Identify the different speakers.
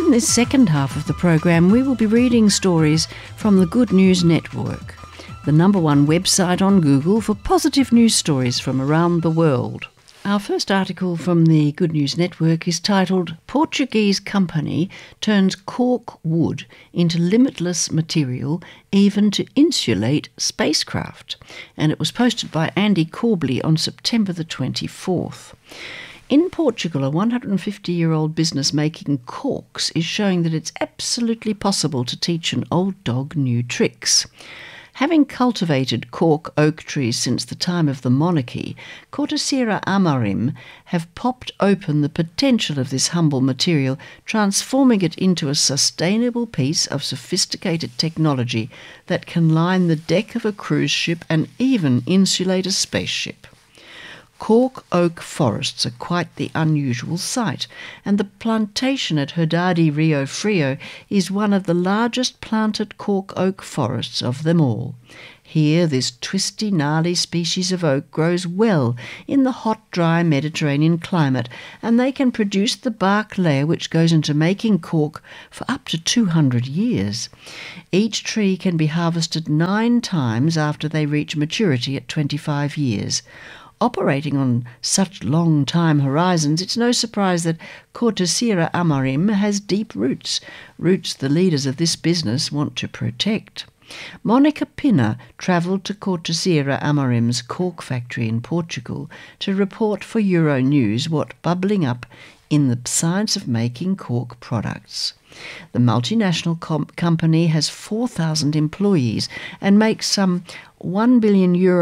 Speaker 1: In this second half of the program, we will be reading stories from the Good News Network, the #1 website on Google for positive news stories from around the world. Our first article from the Good News Network is titled "Portuguese Company Turns Cork Wood into Limitless Material Even to Insulate Spacecraft," and it was posted by Andy Corbley on September the 24th. In Portugal, a 150-year-old business making corks is showing that it's absolutely possible to teach an old dog new tricks. Having cultivated cork oak trees since the time of the monarchy, Cortesera Amarim have popped open the potential of this humble material, transforming it into a sustainable piece of sophisticated technology that can line the deck of a cruise ship and even insulate a spaceship. Cork oak forests are quite the unusual sight, and the plantation at Herdade Rio Frio is one of the largest planted cork oak forests of them all. Here, this twisty, gnarly species of oak grows well in the hot, dry Mediterranean climate, and they can produce the bark layer which goes into making cork for up to 200 years. Each tree can be harvested 9 times after they reach maturity at 25 years. Operating on such long time horizons, it's no surprise that Cortesera Amarim has deep roots the leaders of this business want to protect. Monica Pinner travelled to Cortesera Amarim's cork factory in Portugal to report for Euronews what's bubbling up in the science of making cork products. The multinational company has 4,000 employees and makes some €1 billion